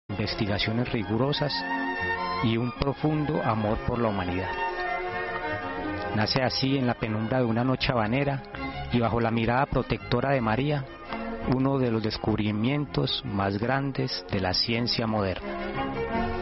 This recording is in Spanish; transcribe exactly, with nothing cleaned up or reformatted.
investigaciones rigurosas y un profundo amor por la humanidad. Nace así en la penumbra de una noche habanera y bajo la mirada protectora de María, uno de los descubrimientos más grandes de la ciencia moderna.